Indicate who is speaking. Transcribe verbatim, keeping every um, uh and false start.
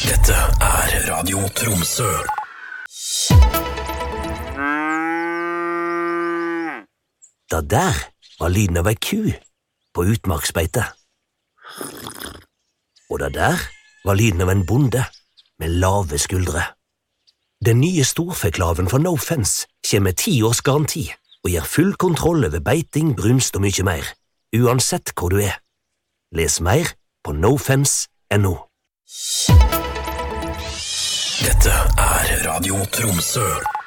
Speaker 1: Dette er Radio Tromsø.
Speaker 2: Da der var lyden av ei ku på utmarksbeite. Og da der var lyden av en bonde med lave skuldre. Den nye storfeklaven for No Fence kommer med ti års garanti og gir full kontroll over beiting, brunst og mye mer, uansett hvor du er. Les mer på nofence punktum no.
Speaker 1: Dette er Radio Tromsø.